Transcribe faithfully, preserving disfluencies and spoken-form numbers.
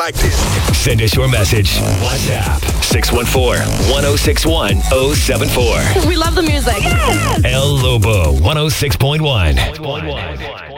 like this. Send us your message. WhatsApp six one four, one oh six one, oh seven four. We love the music. El Lobo one oh six point one.